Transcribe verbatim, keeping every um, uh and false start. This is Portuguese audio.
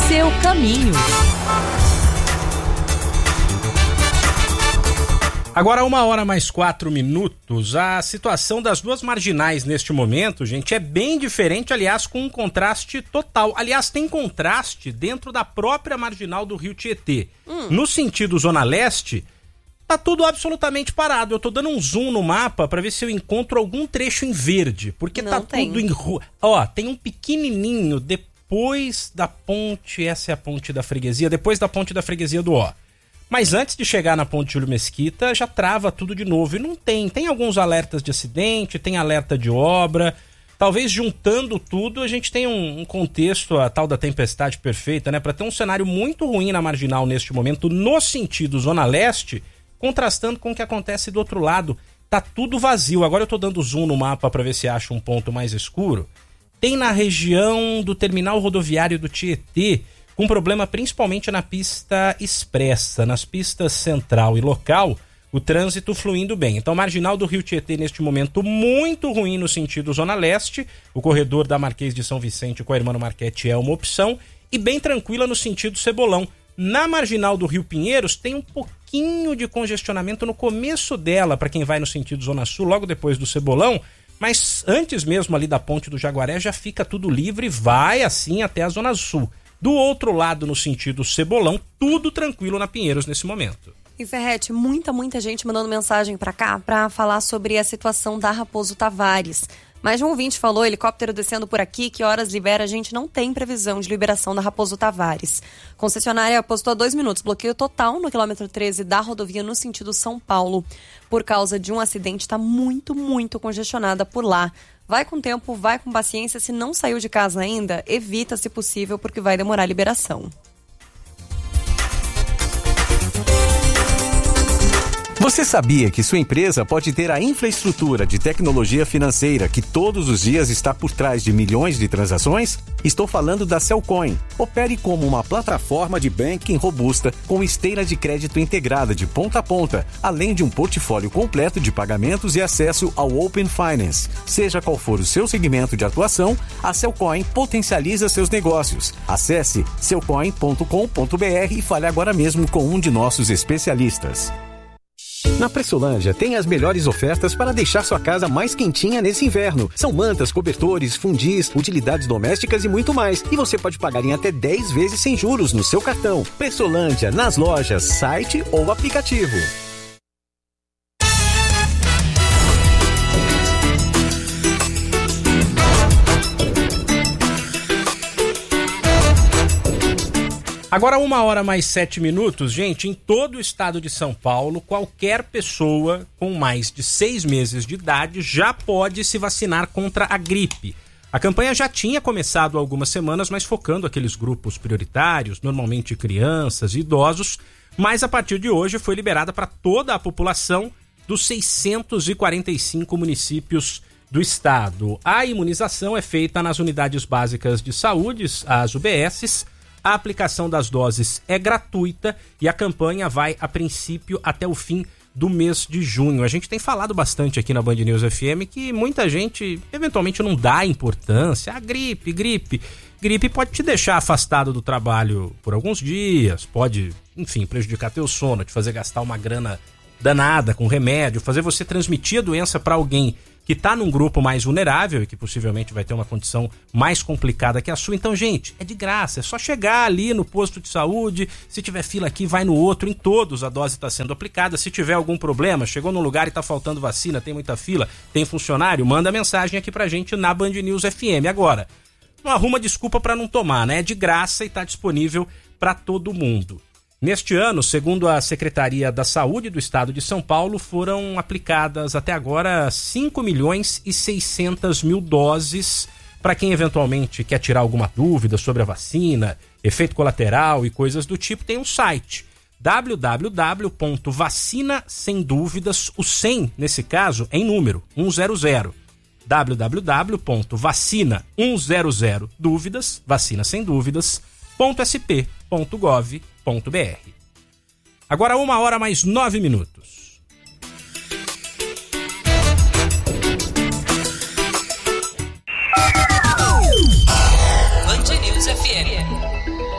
seu caminho. Agora, uma hora mais quatro minutos, a situação das duas marginais neste momento, gente, é bem diferente, aliás, com um contraste total. Aliás, tem contraste dentro da própria marginal do Rio Tietê. Hum. No sentido Zona Leste, tá tudo absolutamente parado. Eu tô dando um zoom no mapa para ver se eu encontro algum trecho em verde, porque Não tá tem. tudo em rua. Ó, tem um pequenininho depois da ponte, essa é a ponte da freguesia, depois da ponte da freguesia do Ó. Mas antes de chegar na ponte Júlio Mesquita, já trava tudo de novo. E não tem. Tem alguns alertas de acidente, tem alerta de obra. Talvez juntando tudo, a gente tenha um, um contexto, a tal da tempestade perfeita, né? Para ter um cenário muito ruim na marginal neste momento, no sentido Zona Leste, contrastando com o que acontece do outro lado. Tá tudo vazio. Agora eu tô dando zoom no mapa para ver se acha um ponto mais escuro. Tem na região do terminal rodoviário do Tietê, com problema principalmente na pista expressa, nas pistas central e local, o trânsito fluindo bem. Então, marginal do Rio Tietê neste momento muito ruim no sentido Zona Leste, o corredor da Marquês de São Vicente com a Hermano Marchetti é uma opção, e bem tranquila no sentido Cebolão. Na marginal do Rio Pinheiros tem um pouquinho de congestionamento no começo dela, para quem vai no sentido Zona Sul, logo depois do Cebolão, mas antes mesmo ali da ponte do Jaguaré já fica tudo livre, vai assim até a Zona Sul. Do outro lado, no sentido Cebolão, tudo tranquilo na Pinheiros nesse momento. E Ferretti, muita, muita gente mandando mensagem pra cá pra falar sobre a situação da Raposo Tavares. Mais um ouvinte falou, helicóptero descendo por aqui, que horas libera? A gente não tem previsão de liberação da Raposo Tavares. Concessionária postou dois minutos, bloqueio total no quilômetro treze da rodovia no sentido São Paulo. Por causa de um acidente, está muito, muito congestionada por lá. Vai com tempo, vai com paciência. Se não saiu de casa ainda, evita se possível, porque vai demorar a liberação. Você sabia que sua empresa pode ter a infraestrutura de tecnologia financeira que todos os dias está por trás de milhões de transações? Estou falando da Cellcoin. Opere como uma plataforma de banking robusta com esteira de crédito integrada de ponta a ponta, além de um portfólio completo de pagamentos e acesso ao Open Finance. Seja qual for o seu segmento de atuação, a Cellcoin potencializa seus negócios. Acesse cellcoin ponto com ponto b r e fale agora mesmo com um de nossos especialistas. Na Pressolândia tem as melhores ofertas para deixar sua casa mais quentinha nesse inverno. São mantas, cobertores, fundis, utilidades domésticas e muito mais. E você pode pagar em até dez vezes sem juros no seu cartão. Pressolândia, nas lojas, site ou aplicativo. Agora, uma hora mais sete minutos, gente, em todo o estado de São Paulo, qualquer pessoa com mais de seis meses de idade já pode se vacinar contra a gripe. A campanha já tinha começado há algumas semanas, mas focando aqueles grupos prioritários, normalmente crianças e idosos, mas a partir de hoje foi liberada para toda a população dos seiscentos e quarenta e cinco municípios do estado. A imunização é feita nas unidades básicas de saúde, as U B Ss. A aplicação das doses é gratuita e a campanha vai, a princípio, até o fim do mês de junho. A gente tem falado bastante aqui na Band News F M que muita gente, eventualmente, não dá importância. Ah, gripe, gripe. Gripe pode te deixar afastado do trabalho por alguns dias, pode, enfim, prejudicar teu sono, te fazer gastar uma grana danada com remédio, fazer você transmitir a doença para alguém que está num grupo mais vulnerável e que possivelmente vai ter uma condição mais complicada que a sua. Então, gente, é de graça, é só chegar ali no posto de saúde, se tiver fila aqui, vai no outro, em todos a dose está sendo aplicada. Se tiver algum problema, chegou num lugar e está faltando vacina, tem muita fila, tem funcionário, manda mensagem aqui pra gente na Band News F M. Agora, não arruma desculpa para não tomar, né? É de graça e está disponível para todo mundo. Neste ano, segundo a Secretaria da Saúde do Estado de São Paulo, foram aplicadas até agora cinco milhões e seiscentas mil doses. Para quem eventualmente quer tirar alguma dúvida sobre a vacina, efeito colateral e coisas do tipo, tem um site w w w ponto vacina sem dúvidas, o cem nesse caso é em número, cem, w w w ponto vacina cem dúvidas, vacina sem dúvidas, ponto s p ponto gov ponto b r. Agora uma hora mais nove minutos.